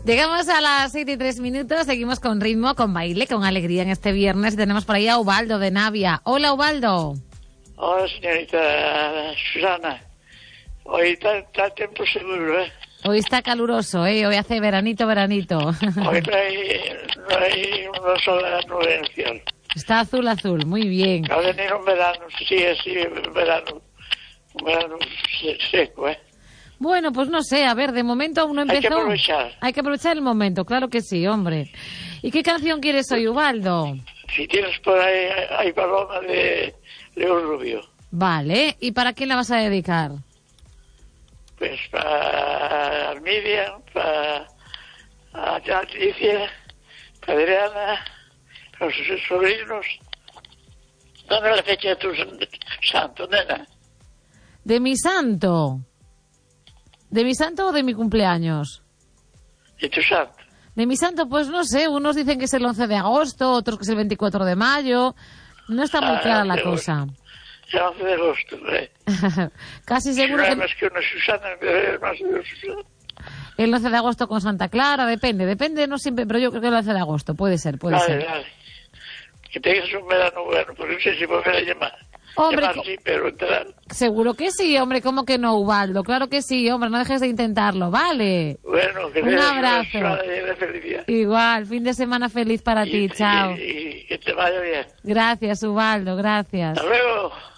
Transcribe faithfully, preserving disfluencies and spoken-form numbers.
Llegamos a las siete y tres minutos, seguimos con ritmo, con baile, con alegría en este viernes. Tenemos por ahí a Ubaldo de Navia. Hola, Ubaldo. Hola, señorita Susana. Hoy está, está tiempo seguro, ¿eh? Hoy está caluroso, ¿eh? Hoy hace veranito, veranito. Hoy no hay, no hay una sola nube en el cielo. Está azul, azul, muy bien. Va a venir un verano, sí, así, un verano, un verano seco, ¿eh? Bueno, pues no sé, a ver, de momento aún no empezó. Hay que aprovechar. Hay que aprovechar el momento, claro que sí, hombre. ¿Y qué canción quieres hoy, Ubaldo? Si tienes por ahí, hay Paloma de León Rubio. Vale, ¿y para quién la vas a dedicar? Pues para Armidia, para Alicia, para Adriana, para sus sobrinos. ¿Dónde es la fecha de tu santo, nena? ¿De mi santo? ¿De mi santo o de mi cumpleaños? ¿De tu santo? De mi santo, pues no sé, unos dicen que es el once de agosto, otros que es el veinticuatro de mayo. No está muy Ah, clara la de cosa. El once de agosto, ¿eh? Casi Si seguro no hay que más que una Susana, es más de una Susana. el once de agosto con Santa Clara, depende, depende, no siempre, pero yo creo que el once de agosto, puede ser, puede Vale, ser. vale. Que tengas un verano bueno, porque no sé si volver a llamar. Hombre, llamar co- sí, pero entrar. Seguro que sí, hombre, ¿cómo que no, Ubaldo? Claro que sí, hombre, no dejes de intentarlo, ¿vale? Bueno, que Un tengas abrazo. una semana llena de felicidad. Igual, fin de semana feliz para ti, Y- chao. Y, y que te vaya bien. Gracias, Ubaldo, gracias. Hasta luego.